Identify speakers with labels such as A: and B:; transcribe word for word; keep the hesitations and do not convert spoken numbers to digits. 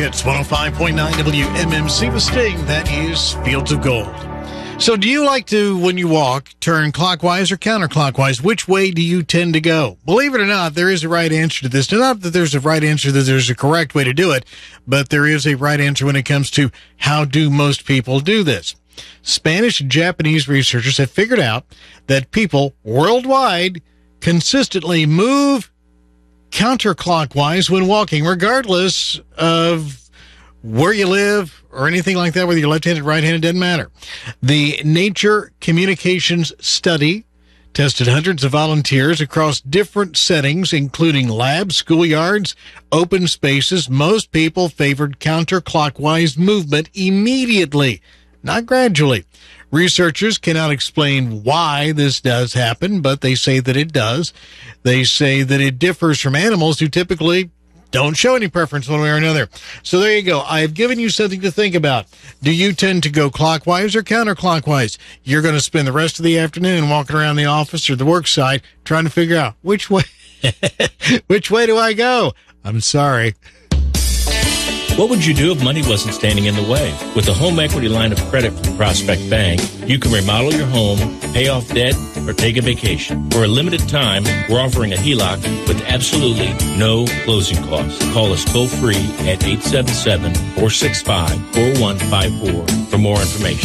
A: Hits one oh five point nine W M M C with Sting. That is Fields of Gold. So do you like to, when you walk, turn clockwise or counterclockwise? Which way do you tend to go? Believe it or not, there is a right answer to this. Not that there's a right answer, that there's a correct way to do it, but there is a right answer when it comes to how do most people do this. Spanish and Japanese researchers have figured out that people worldwide consistently move counterclockwise when walking, regardless of where you live or anything like that, whether you're left-handed, right-handed, doesn't matter. The Nature Communications study tested hundreds of volunteers across different settings, including labs, schoolyards, open spaces. Most people favored counterclockwise movement immediately, not gradually. Researchers cannot explain why this does happen, but they say that it does. They say that it differs from animals who typically don't show any preference one way or another. So there you go. I've given you something to think about. Do you tend to go clockwise or counterclockwise? You're going to spend the rest of the afternoon walking around the office or the work site trying to figure out which way, which way do I go? I'm sorry.
B: What would you do if money wasn't standing in the way? With a home equity line of credit from Prospect Bank, you can remodel your home, pay off debt, or take a vacation. For a limited time, we're offering a H E L O C with absolutely no closing costs. Call us toll-free at eight seven seven, four six five, four one five four for more information.